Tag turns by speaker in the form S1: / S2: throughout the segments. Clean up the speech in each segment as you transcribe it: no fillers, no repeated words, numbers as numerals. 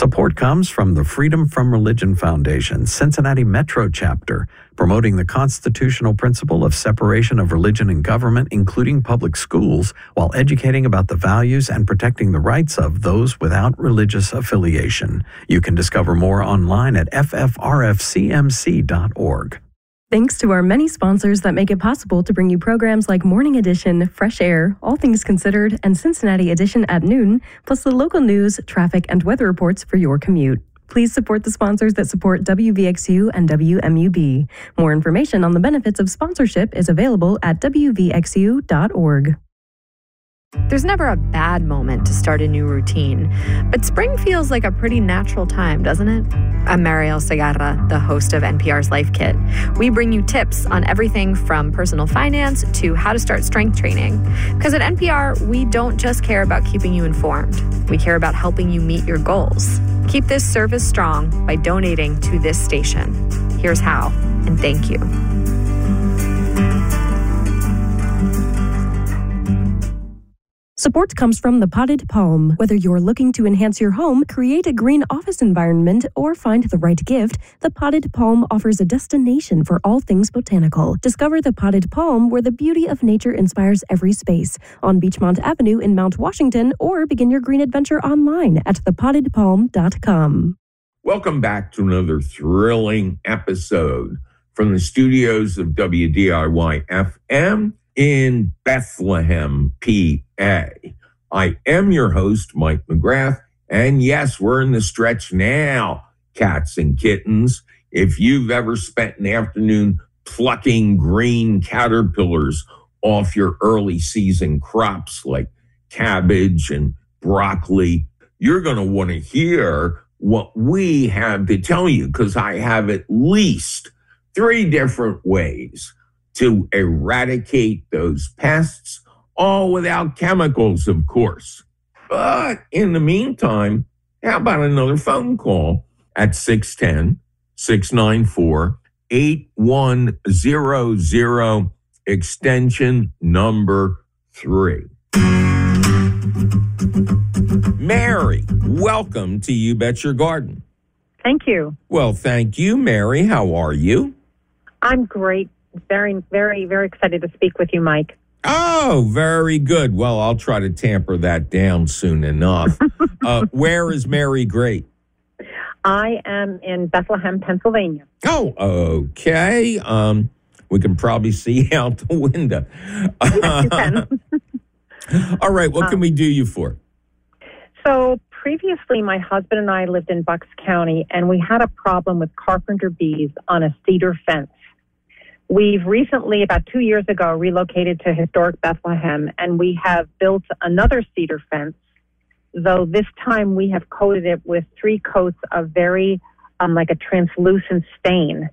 S1: Support comes from the Freedom from Religion Foundation, Cincinnati Metro Chapter, promoting the constitutional principle of separation of religion and government, including public schools, while educating about the values and protecting the rights of those without religious affiliation. You can discover more online at ffrfcmc.org.
S2: Thanks to our many sponsors that make it possible to bring you programs like Morning Edition, Fresh Air, All Things Considered, and Cincinnati Edition at noon, plus the local news, traffic, and weather reports for your commute. Please support the sponsors that support WVXU and WMUB. More information on the benefits of sponsorship is available at wvxu.org.
S3: There's never a bad moment to start a new routine, but spring feels like a pretty natural time, doesn't it? I'm Mariel Segarra, the host of NPR's Life Kit. We bring you tips on everything from personal finance to how to start strength training. Because at NPR, we don't just care about keeping you informed. We care about helping you meet your goals. Keep this service strong by donating to this station. Here's how, and thank you.
S2: Support comes from the Potted Palm. Whether you're looking to enhance your home, create a green office environment, or find the right gift, the Potted Palm offers a destination for all things botanical. Discover the Potted Palm, where the beauty of nature inspires every space, on Beachmont Avenue in Mount Washington, or begin your green adventure online at thepottedpalm.com.
S4: Welcome back to another thrilling episode from the studios of WDIY FM in Bethlehem, PA. I am your host, Mike McGrath, and yes, we're in the stretch now, cats and kittens. If you've ever spent an afternoon plucking green caterpillars off your early season crops like cabbage and broccoli, you're going to want to hear what we have to tell you, because I have at least 3 different ways to eradicate those pests, all without chemicals, of course. But in the meantime, how about another phone call at 610-694-8100, extension number 3. Mary, welcome to You Bet Your Garden.
S5: Thank you.
S4: Well, thank you, Mary. How are you?
S5: I'm great. Very, very, very excited to speak with you, Mike.
S4: Oh, very good. Well, I'll try to tamper that down soon enough. Where is Mary great?
S5: I am in Bethlehem, Pennsylvania.
S4: Oh, okay. We can probably see out the window.
S5: Yes, you can.
S4: All right. What can we do you for?
S5: So previously, my husband and I lived in Bucks County, and we had a problem with carpenter bees on a cedar fence. We've recently, about 2 years ago, relocated to historic Bethlehem, and we have built another cedar fence, though this time we have coated it with 3 coats of very, like a translucent stain,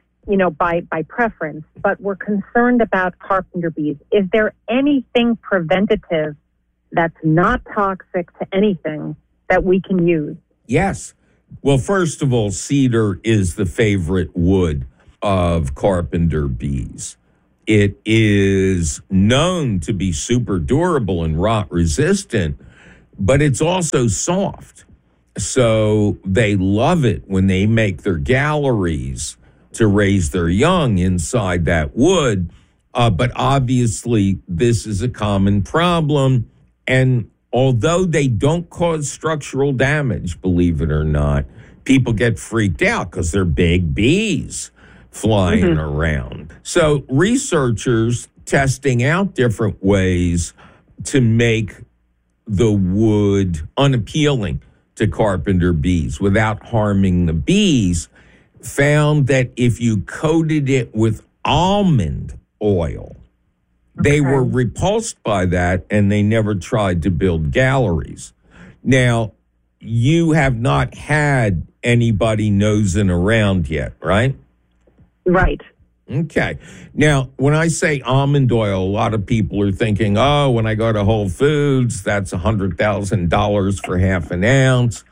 S5: by preference. But we're concerned about carpenter bees. Is there anything preventative that's not toxic to anything that we can use?
S4: Yes. Well, first of all, cedar is the favorite wood of carpenter bees. It is known to be super durable and rot resistant, but it's also soft. So they love it when they make their galleries to raise their young inside that wood. But obviously, this is a common problem. And although they don't cause structural damage, believe it or not, people get freaked out because they're big bees flying around. So researchers testing out different ways to make the wood unappealing to carpenter bees without harming the bees found that if you coated it with almond oil, they were repulsed by that and they never tried to build galleries. Now, you have not had anybody nosing around yet, right?
S5: Right.
S4: Okay. Now, when I say almond oil, a lot of people are thinking, oh, when I go to Whole Foods, that's $100,000 for half an ounce.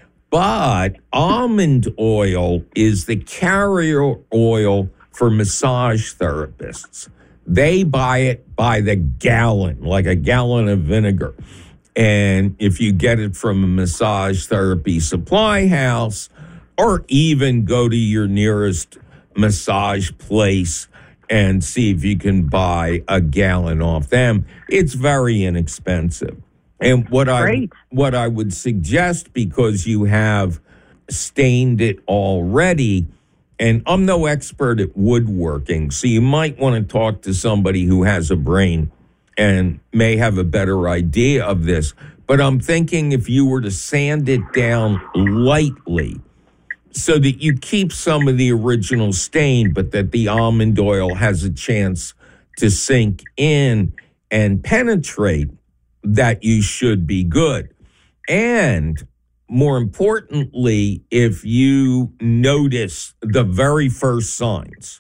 S4: But almond oil is the carrier oil for massage therapists. They buy it by the gallon, like a gallon of vinegar. And if you get it from a massage therapy supply house, or even go to your nearest massage place and see if you can buy a gallon off them, it's very inexpensive. And what I would suggest, because you have stained it already, and I'm no expert at woodworking, so you might want to talk to somebody who has a brain and may have a better idea of this. But I'm thinking if you were to sand it down lightly so that you keep some of the original stain, but that the almond oil has a chance to sink in and penetrate, that you should be good. And more importantly, if you notice the very first signs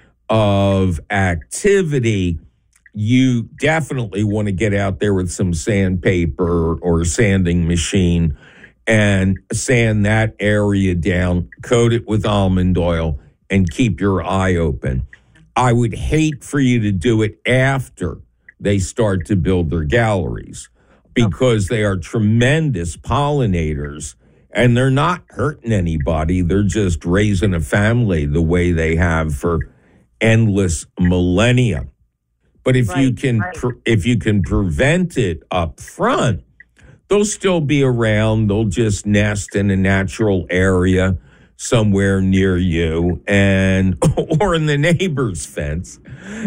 S4: of activity, you definitely want to get out there with some sandpaper or sanding machine and sand that area down, coat it with almond oil, and keep your eye open. I would hate for you to do it after they start to build their galleries, because they are tremendous pollinators and they're not hurting anybody. They're just raising a family the way they have for endless millennia. But if you can prevent it up front, they'll still be around. They'll just nest in a natural area somewhere near you, and or in the neighbor's fence,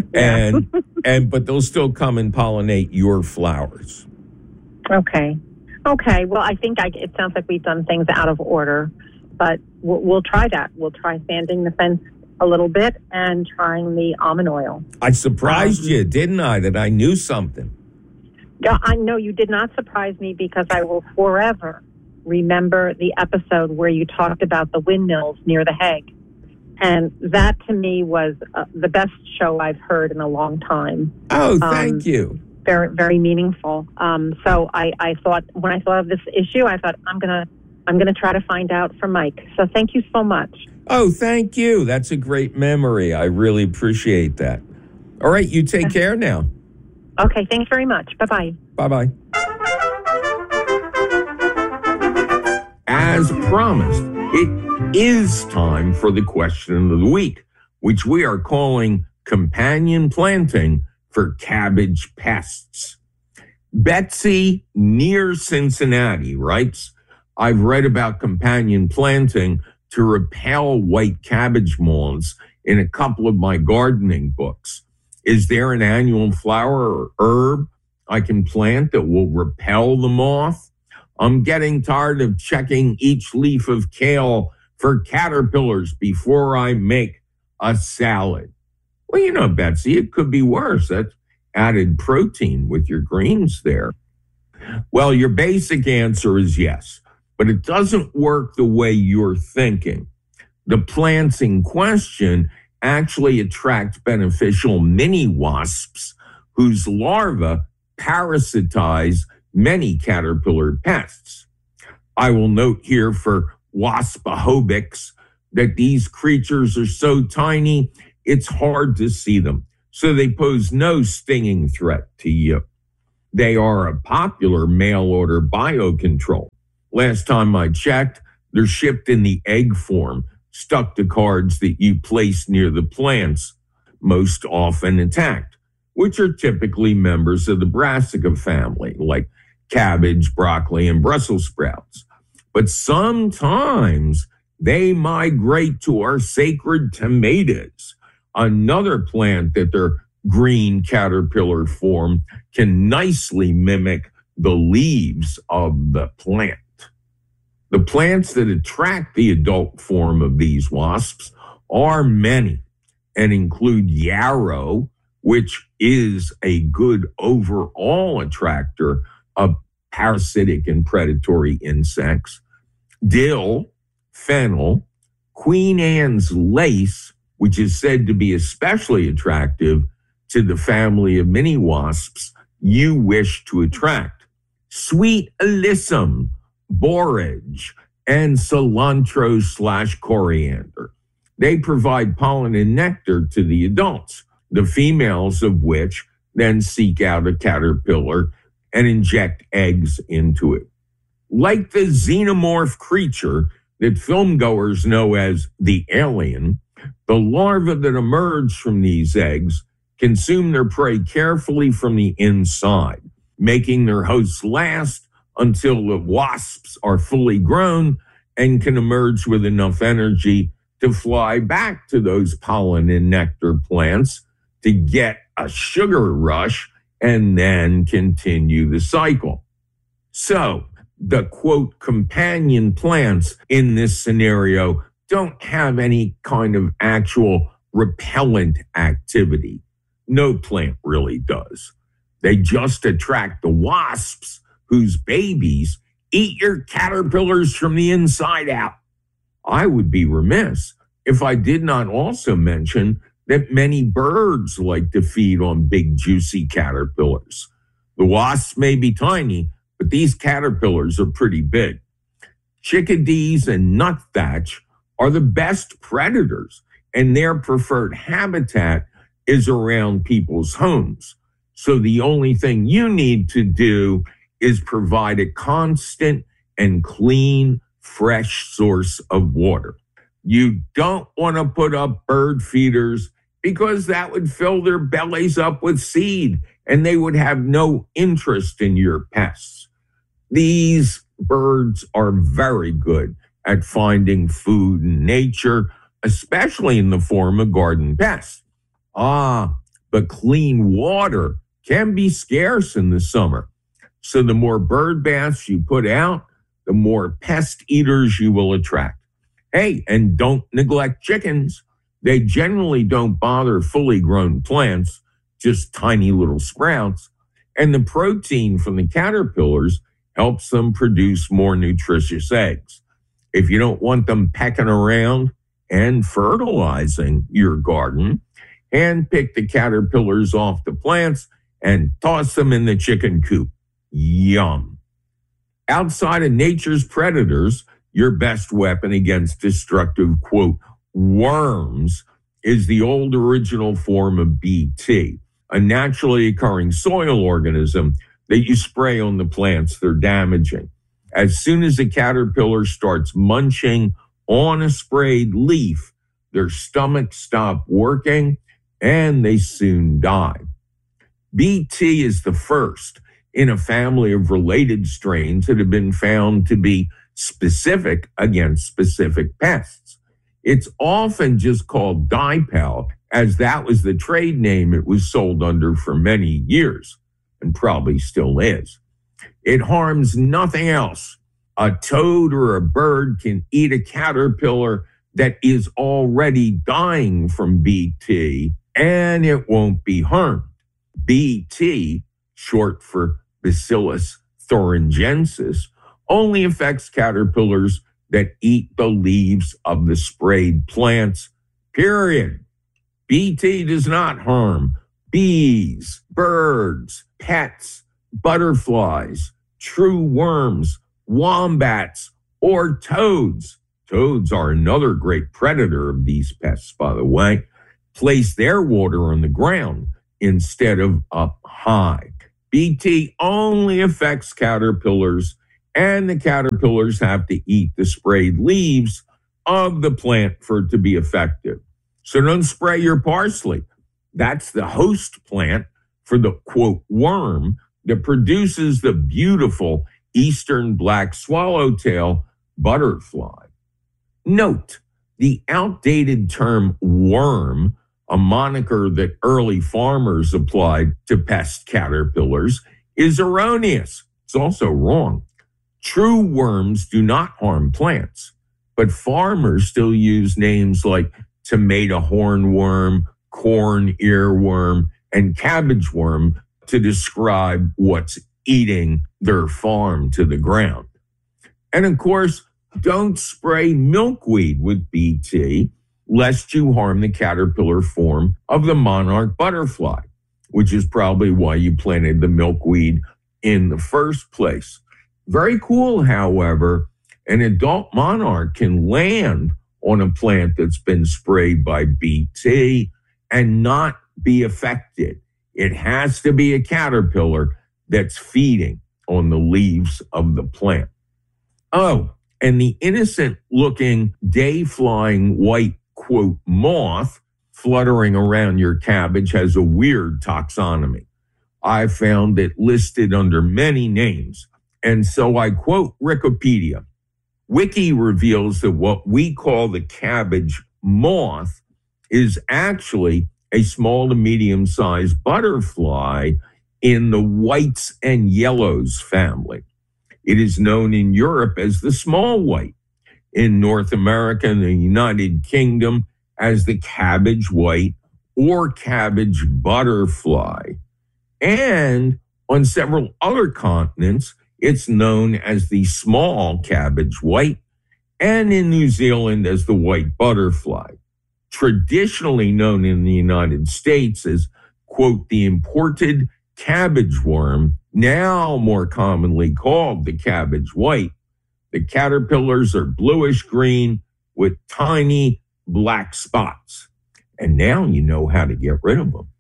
S4: but they'll still come and pollinate your flowers.
S5: Okay. Well, I think it sounds like we've done things out of order, but we'll try that. We'll try sanding the fence a little bit and trying the almond oil.
S4: I surprised you, didn't I, that I knew something?
S5: Yeah, I know you did not surprise me, because I will forever remember the episode where you talked about the windmills near The Hague. And that, to me, was the best show I've heard in a long time.
S4: Oh, thank you.
S5: Very, very meaningful. So I thought, when I thought of this issue, I thought, I'm gonna try to find out from Mike. So thank you so much.
S4: Oh, thank you. That's a great memory. I really appreciate that. All right, you take care now.
S5: Okay, thanks very much. Bye-bye.
S4: Bye-bye. As promised, it is time for the question of the week, which we are calling Companion Planting for Cabbage Pests. Betsy, near Cincinnati, writes, I've read about companion planting to repel white cabbage moths in a couple of my gardening books. Is there an annual flower or herb I can plant that will repel the moth? I'm getting tired of checking each leaf of kale for caterpillars before I make a salad. Well, you know, Betsy, it could be worse. That's added protein with your greens there. Well, your basic answer is yes, but it doesn't work the way you're thinking. The plants in question actually attract beneficial mini wasps whose larvae parasitize many caterpillar pests. I will note here for Waspahobix that these creatures are so tiny, it's hard to see them, so they pose no stinging threat to you. They are a popular mail-order biocontrol. Last time I checked, they're shipped in the egg form, stuck to cards that you place near the plants, most often intact, which are typically members of the brassica family, like cabbage, broccoli, and Brussels sprouts. But sometimes they migrate to our sacred tomatoes, another plant that their green caterpillar form can nicely mimic the leaves of the plant. The plants that attract the adult form of these wasps are many and include yarrow, which is a good overall attractor of parasitic and predatory insects, dill, fennel, Queen Anne's lace, which is said to be especially attractive to the family of mini wasps you wish to attract, sweet alyssum, borage, and cilantro/coriander. They provide pollen and nectar to the adults, the females of which then seek out a caterpillar and inject eggs into it. Like the xenomorph creature that filmgoers know as the alien, the larvae that emerge from these eggs consume their prey carefully from the inside, making their hosts last until the wasps are fully grown and can emerge with enough energy to fly back to those pollen and nectar plants to get a sugar rush and then continue the cycle. So, the quote companion plants in this scenario don't have any kind of actual repellent activity. No plant really does. They just attract the wasps whose babies eat your caterpillars from the inside out. I would be remiss if I did not also mention that many birds like to feed on big, juicy caterpillars. The wasps may be tiny, but these caterpillars are pretty big. Chickadees and nuthatch are the best predators, and their preferred habitat is around people's homes. So the only thing you need to do is provide a constant and clean, fresh source of water. You don't want to put up bird feeders because that would fill their bellies up with seed and they would have no interest in your pests. These birds are very good at finding food in nature, especially in the form of garden pests. But clean water can be scarce in the summer. So the more bird baths you put out, the more pest eaters you will attract. Hey, and don't neglect chickens. They generally don't bother fully grown plants, just tiny little sprouts. And the protein from the caterpillars helps them produce more nutritious eggs. If you don't want them pecking around and fertilizing your garden, handpick the caterpillars off the plants and toss them in the chicken coop. Yum. Outside of nature's predators, your best weapon against destructive, quote, worms is the old original form of BT, a naturally occurring soil organism that you spray on the plants they're damaging. As soon as a caterpillar starts munching on a sprayed leaf, their stomachs stop working and they soon die. BT is the first in a family of related strains that have been found to be specific against specific pests. It's often just called Dipel, as that was the trade name it was sold under for many years, and probably still is. It harms nothing else. A toad or a bird can eat a caterpillar that is already dying from BT, and it won't be harmed. BT, short for Bacillus thuringiensis, only affects caterpillars that eat the leaves of the sprayed plants, period. BT does not harm bees, birds, pets, butterflies, true worms, wombats, or toads. Toads are another great predator of these pests, by the way. Place their water on the ground instead of up high. BT only affects caterpillars, and the caterpillars have to eat the sprayed leaves of the plant for it to be effective. So don't spray your parsley. That's the host plant for the, quote, worm that produces the beautiful eastern black swallowtail butterfly. Note, the outdated term worm, a moniker that early farmers applied to pest caterpillars, is erroneous. It's also wrong. True worms do not harm plants, but farmers still use names like tomato hornworm, corn earworm, and cabbage worm to describe what's eating their farm to the ground. And of course, don't spray milkweed with BT, lest you harm the caterpillar form of the monarch butterfly, which is probably why you planted the milkweed in the first place. Very cool, however, an adult monarch can land on a plant that's been sprayed by BT and not be affected. It has to be a caterpillar that's feeding on the leaves of the plant. Oh, and the innocent-looking day-flying white, quote, moth fluttering around your cabbage has a weird taxonomy. I found it listed under many names. And so I quote Wikipedia. Wiki reveals that what we call the cabbage moth is actually a small to medium-sized butterfly in the whites and yellows family. It is known in Europe as the small white, in North America and the United Kingdom as the cabbage white or cabbage butterfly. And on several other continents, it's known as the small cabbage white, and in New Zealand as the white butterfly. Traditionally known in the United States as, quote, the imported cabbage worm, now more commonly called the cabbage white. The caterpillars are bluish green with tiny black spots. And now you know how to get rid of them.